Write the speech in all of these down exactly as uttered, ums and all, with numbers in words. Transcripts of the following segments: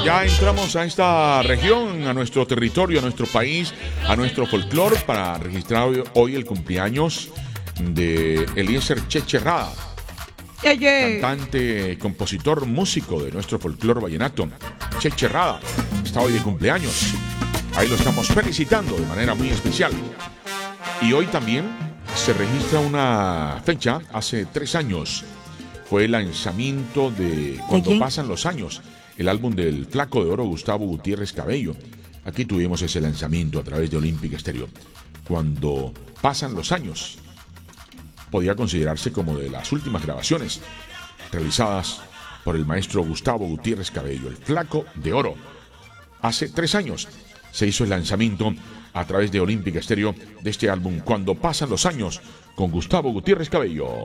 Ya entramos a esta región, a nuestro territorio, a nuestro país, a nuestro folclore para registrar hoy, hoy el cumpleaños de Eliezer Cheche Rada, yeah, yeah. cantante, compositor, músico de nuestro folclore vallenato. Cheche Rada está hoy de cumpleaños. Ahí lo estamos felicitando de manera muy especial. Y hoy también se registra una fecha, hace tres años. Fue el lanzamiento de Cuando ¿De pasan los años, el álbum del Flaco de Oro Gustavo Gutiérrez Cabello. Aquí tuvimos ese lanzamiento a través de Olímpica Estéreo. Cuando pasan los años, podía considerarse como de las últimas grabaciones realizadas por el maestro Gustavo Gutiérrez Cabello, el Flaco de Oro. Hace tres años se hizo el lanzamiento a través de Olímpica Estéreo de este álbum Cuando pasan los años con Gustavo Gutiérrez Cabello.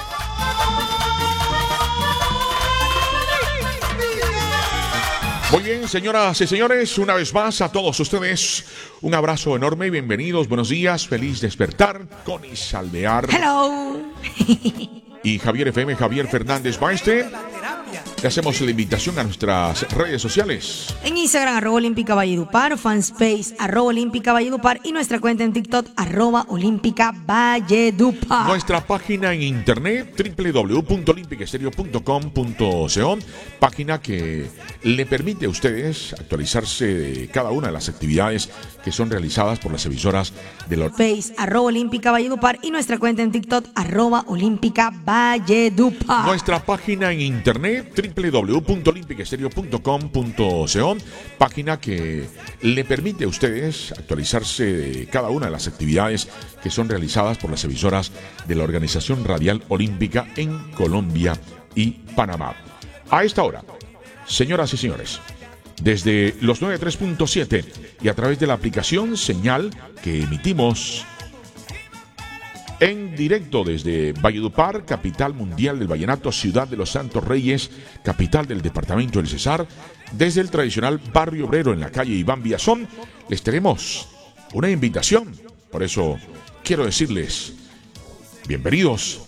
Muy bien, señoras y señores, una vez más a todos ustedes un abrazo enorme y bienvenidos, buenos días, feliz despertar con Isalvear. Hello. Y Javier F M, Javier Fernández Maestre. Le hacemos la invitación a nuestras redes sociales. En Instagram, arroba Olímpica Valledupar, Fanspace, arroba Olímpica Valledupar y nuestra cuenta en TikTok, arroba Olímpica Valledupar. Nuestra página en internet, doble u doble u doble u punto olímpica estéreo punto com punto co, página que le permite a ustedes actualizarse de cada una de las actividades que son realizadas por las emisoras de la Face, arroba Olímpica Valledupar y nuestra cuenta en TikTok, arroba Olímpica Valledupar. Nuestra página en internet, doble u doble u doble u punto olímpica estéreo punto com punto co, página que le permite a ustedes actualizarse de cada una de las actividades que son realizadas por las emisoras de la Organización Radial Olímpica en Colombia y Panamá. A esta hora, señoras y señores, desde los noventa y tres punto siete y a través de la aplicación Señal que emitimos en directo desde Valledupar, capital mundial del vallenato, ciudad de los Santos Reyes, capital del departamento del Cesar, desde el tradicional barrio obrero en la calle Iván Villazón, les tenemos una invitación. Por eso quiero decirles, bienvenidos